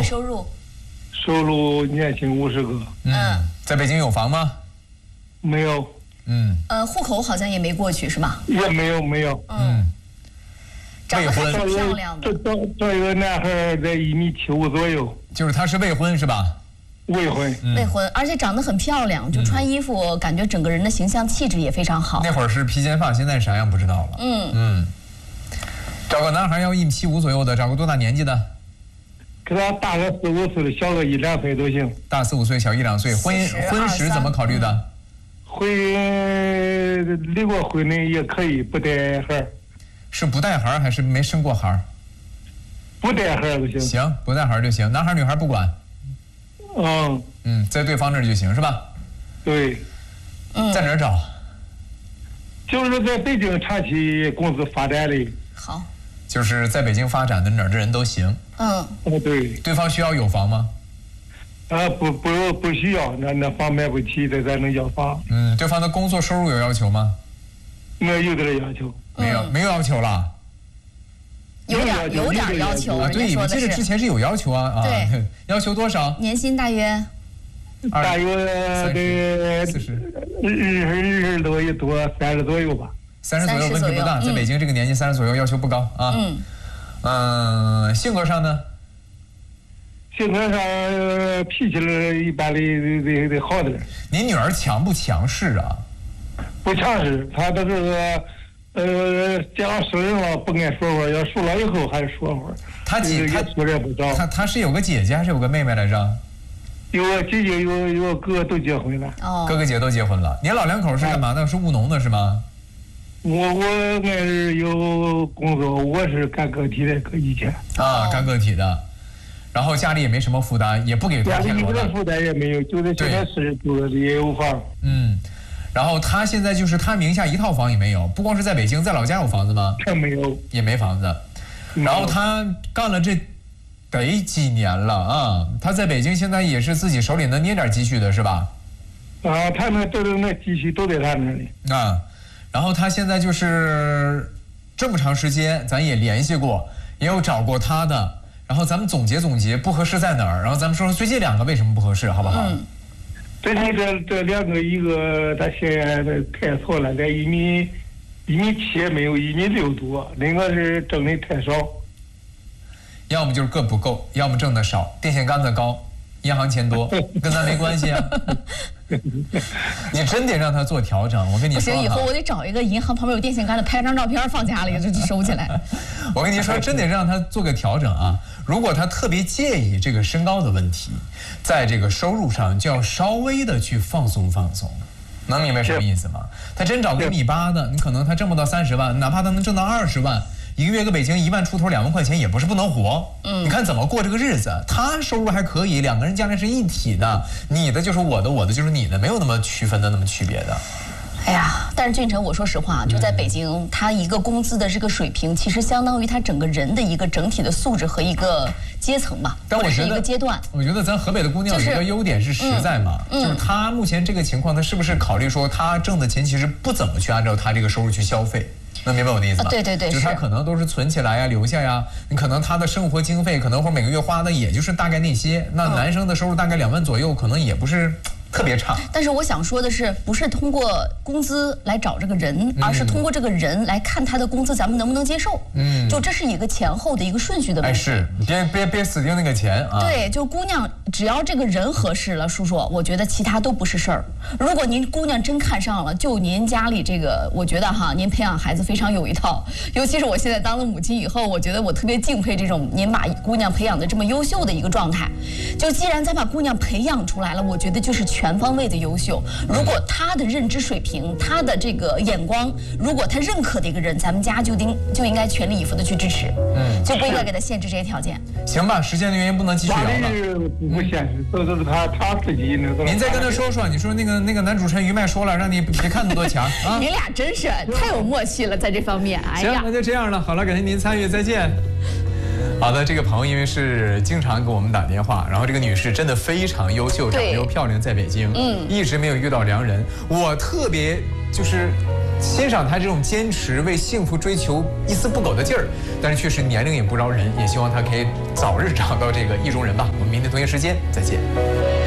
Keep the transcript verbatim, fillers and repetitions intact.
月收入？ 收入年薪五十个。 嗯， 在北京有房吗？ 没有。 嗯。 呃，户口好像也没过去是吧？ 也没有，没有。 嗯。长得还挺漂亮的。 这这这个男孩在一米七五左右。 就是他是未婚是吧？ 未婚。 嗯、 未婚，而且长得很漂亮，就穿衣服、嗯、感觉整个人的形象气质也非常好。 那会儿是披肩发，现在啥样不知道了。 嗯嗯。找个男孩要一米七五左右的，找个多大年纪的？ 给他大个四五岁，小个一两岁都行。 大四五岁，小一两岁。婚婚史怎么考虑的？嗯、 婚离过婚的也可以，不带孩。 是不带孩还是没生过孩？ 不带孩就行。 行，不带孩就行，男孩女孩不管。 嗯嗯，在对方那儿就行是吧？ 对。 嗯。 在哪儿找？ 就是在北京长期公司发展的。 好。 就是在北京发展的哪儿的人都行。 嗯。 哦，对。 对方需要有房吗？ 啊，不不不需要，那那房买不起的才能要房。 嗯，对方的工作收入有要求吗？ 没有点要求。 没有，没有要求了。 有点有点要求啊！对，你们记得之前是有要求啊啊！ 对， 要求多少？ 年薪大约？ 大约得四十，二十多也多，三十左右吧。 三十左右问题不大，在北京这个年纪三十左右要求不高啊。 嗯。 嗯，性格上呢？ 性格上脾气一般的得得好点。 你女儿强不强势啊？ 不强势，她都是个。呃，家长生人了不爱说话，要说了以后还是说话。 他姐，他说也不着。 他他是有个姐姐还是有个妹妹来着？ 有个姐姐，有有个哥哥都结婚了。 哦。 哥哥姐都结婚了。你老两口是干嘛的？是务农的是吗？ 我我俺是有工作，我是干个体的，搁以前。 啊，干个体的，然后家里也没什么负担，也不给家里太多的。 一点负担也没有，就在现在市住的也有房。 嗯。然后他现在就是他名下一套房也没有，不光是在北京，在老家有房子吗？ 他没有， 也没房子。然后他干了这得几年了啊！他在北京现在也是自己手里能捏点积蓄的是吧？ 啊，他们都是那积蓄都在他那里啊。然后他现在就是这么长时间，咱也联系过，也有找过他的。然后咱们总结总结不合适在哪儿，然后咱们说说最近两个为什么不合适，好不好？ 嗯。 最近这这两个，一个他现在太错了，在一米一米七也没有，一米六多，另一个是挣的太少。 要么就是个不够，要么挣的少，电线杆子高，银行钱多，跟咱没关系啊。你真得让他做调整，我跟你说。 不行，以后我得找一个银行旁边有电线杆子，拍张照片放家里，就收起来。 我跟你说，真得让他做个调整啊！如果他特别介意这个身高的问题，在这个收入上就要稍微的去放松放松，能明白什么意思吗？他真找个一米八的，你可能他挣不到三十万，哪怕他能挣到二十万。一个月搁北京一万出头两万块钱也不是不能活，嗯，你看怎么过这个日子？他收入还可以，两个人将来是一体的，你的就是我的，我的就是你的，没有那么区分的那么区别的。 哎呀，但是俊成，我说实话，就在北京，嗯、他一个工资的这个水平，其实相当于他整个人的一个整体的素质和一个阶层吧， 但我觉得或者是一个阶段。 我觉得咱河北的姑娘有一个优点是实在嘛，就是、嗯嗯、就是她目前这个情况，她是不是考虑说她挣的钱其实不怎么去按照她这个收入去消费？能明白我的意思吗？ 啊、对对对， 就是他可能都是存起来呀、留下呀。你可能他的生活经费可能或每个月花的也就是大概那些。那男生的收入大概两万左右，可能也不是特别差。 但是我想说的是，不是通过工资来找这个人，而是通过这个人来看他的工资咱们能不能接受。嗯，就这是一个前后的一个顺序的问题。 哎，是，别别别死盯那个钱啊。 对，就姑娘，只要这个人合适了，叔叔，我觉得其他都不是事儿。如果您姑娘真看上了，就您家里这个，我觉得哈，您培养孩子非常有一套。尤其是我现在当了母亲以后，我觉得我特别敬佩这种您把姑娘培养的这么优秀的一个状态。就既然咱把姑娘培养出来了，我觉得就是全方位的优秀。如果她的认知水平，她的这个眼光，如果她认可的一个人，咱们家就应就应该全力以赴的去支持，嗯，就不应该给她限制这些条件。 行吧，时间的原因不能继续聊了。 不现实，都都是他他自己那个。 您再跟他说说，你说那个那个男主持人于麦说了，让你别看那么多钱啊。 你俩真是太有默契了，在这方面。哎呀， 行，那就这样了。好了，感谢您参与，再见。 好的，这个朋友因为是经常给我们打电话，然后这个女士真的非常优秀，长得又漂亮，在北京，嗯，一直没有遇到良人。我特别就是欣赏她这种坚持为幸福追求一丝不苟的劲儿，但是确实年龄也不饶人，也希望她可以早日找到这个意中人吧。我们明天同一时间再见。